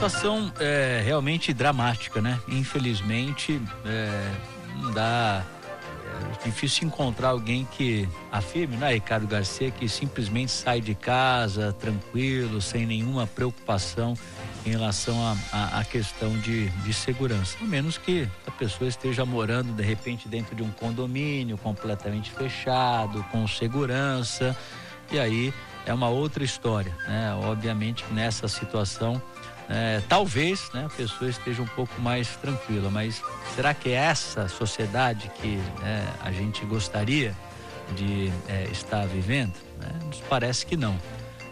situação realmente dramática, né? Infelizmente, não dá. É difícil encontrar alguém que afirme, né, Ricardo Garcia, que simplesmente sai de casa tranquilo, sem nenhuma preocupação em relação à questão de segurança. A menos que a pessoa esteja morando, de repente, dentro de um condomínio completamente fechado, com segurança, e aí é uma outra história, né? Obviamente que nessa situação, talvez, né, a pessoa esteja um pouco mais tranquila, mas será que é essa sociedade que a gente gostaria de estar vivendo? Nos parece que não.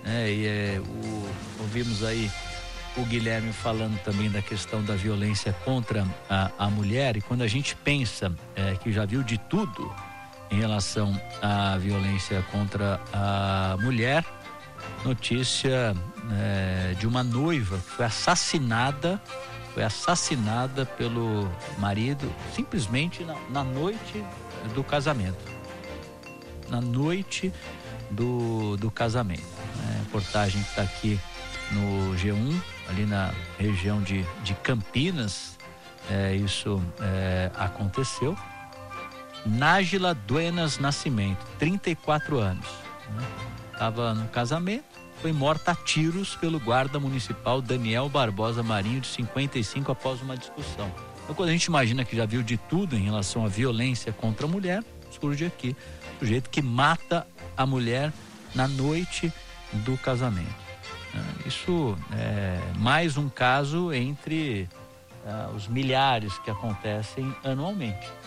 Ouvimos aí o Guilherme falando também da questão da violência contra a mulher, e quando a gente pensa que já viu de tudo em relação à violência contra a mulher, notícia de uma noiva que foi assassinada pelo marido simplesmente na noite do casamento. Na noite do casamento. Reportagem que está aqui no G1, ali na região de Campinas, isso aconteceu. Nájila Duenas Nascimento, 34 anos. Estava no casamento, foi morta a tiros pelo guarda municipal Daniel Barbosa Marinho, de 55, após uma discussão. Então, quando a gente imagina que já viu de tudo em relação à violência contra a mulher, surge aqui o sujeito que mata a mulher na noite do casamento. Isso é mais um caso entre os milhares que acontecem anualmente.